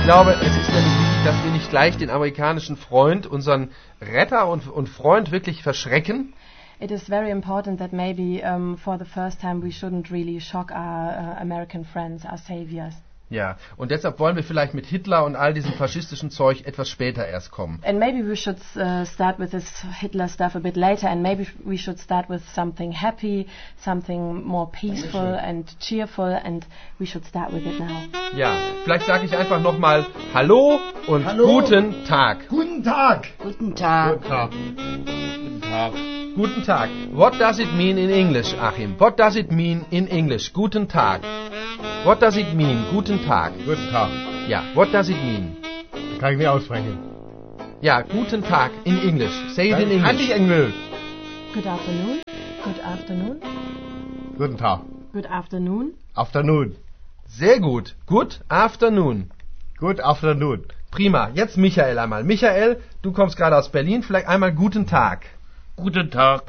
glaube, es ist nämlich wichtig, dass wir nicht gleich den amerikanischen Freund, unseren Retter und Freund wirklich verschrecken. It is very important that maybe for the first time we shouldn't really shock our American friends, our saviors. Ja, und deshalb wollen wir vielleicht mit Hitler und all diesem faschistischen Zeug etwas später erst kommen. And maybe we should start with this Hitler stuff a bit later, and maybe we should start with something happy, something more peaceful and cheerful, and we should start with it now. Ja, vielleicht sage ich einfach nochmal Hallo und guten Tag. Guten Tag. Guten Tag. Guten Tag. Guten Tag. Guten Tag. What does it mean in English, Achim? What does it mean in English? Guten Tag. What does it mean? Guten Tag. Guten Tag. Ja, what does it mean? Kann ich nicht aussprechen. Ja, guten Tag in English. Say it in English. Kann ich Englisch. Good afternoon. Good afternoon. Guten Tag. Good afternoon. Afternoon. Sehr gut. Good afternoon. Good afternoon. Prima. Jetzt Michael einmal. Michael, du kommst gerade aus Berlin. Vielleicht einmal guten Tag. Guten Tag.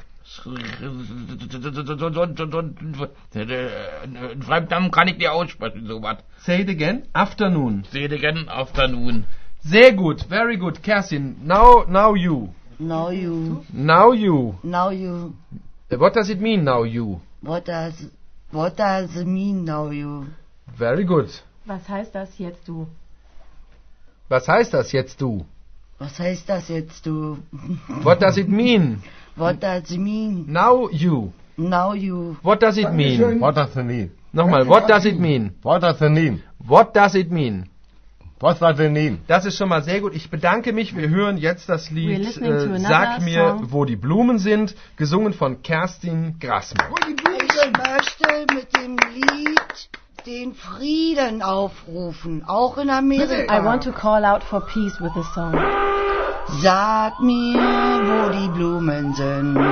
Einen Fremdnamen kann ich nicht aussprechen, sowas. Say it again. Afternoon. Say it again, afternoon. Sehr gut. Very good. Kerstin, now you. Now you. Now you. Now you. What does it mean, now you? What does it mean, now you? Very good. Was heißt das jetzt du? Was heißt das jetzt, du? Was heißt das jetzt, du? What does it mean? What does it mean? Now you. Now you. What does it mean? What does it mean? Nochmal, what does it mean? What does it mean? What does it mean? What does it mean? Das ist schon mal sehr gut. Ich bedanke mich. Wir hören jetzt das We're Lied listening to another Sag mir, song. wo die Blumen sind, gesungen von Kerstin Grassmann. Ich möchte mit dem Lied den Frieden aufrufen, auch in Amerika. I want to call out for peace with this song. Sag mir, wo die Blumen sind.